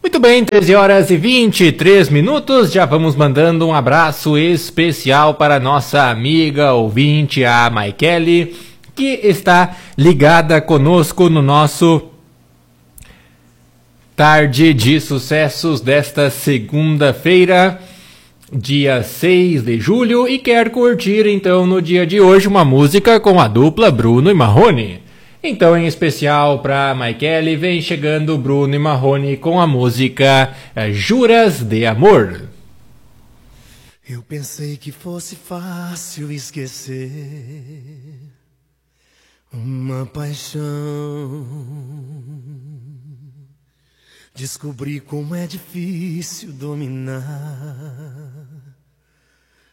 Muito bem, 13 horas e 23 minutos, já vamos mandando um abraço especial para nossa amiga ouvinte, a Maikele, que está ligada conosco no nosso Tarde de Sucessos desta segunda-feira, dia 6 de julho, e quer curtir então no dia de hoje uma música com a dupla Bruno e Marrone. Então, em especial para Maikele, vem chegando Bruno e Marrone com a música Juras de Amor. Eu pensei que fosse fácil esquecer uma paixão. Descobri como é difícil dominar